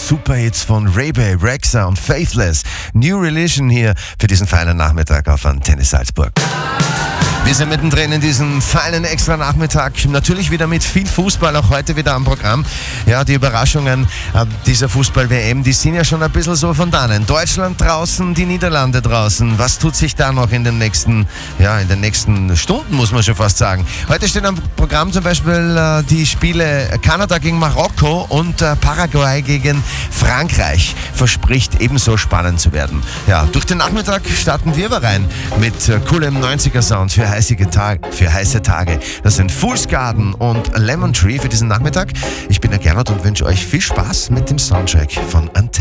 Superhits von Ray Bay, Rexa und Faithless. New Religion hier für diesen feinen Nachmittag auf Antenne Salzburg. Wir sind mittendrin in diesem feinen Extra-Nachmittag. Natürlich wieder mit viel Fußball, auch heute wieder am Programm. Ja, die Überraschungen dieser Fußball-WM, die sind ja schon ein bisschen so von dannen. Deutschland draußen, die Niederlande draußen. Was tut sich da noch in den nächsten Stunden, muss man schon fast sagen. Heute steht am Programm zum Beispiel die Spiele Kanada gegen Marokko und Paraguay gegen Frankreich. Verspricht ebenso spannend zu werden. Ja, durch den Nachmittag starten wir aber rein mit coolem 90er-Sound für heiße Tage. Das sind Fool's Garden und Lemon Tree für diesen Nachmittag. Ich bin der Gernot und wünsche euch viel Spaß mit dem Soundtrack von Antenne.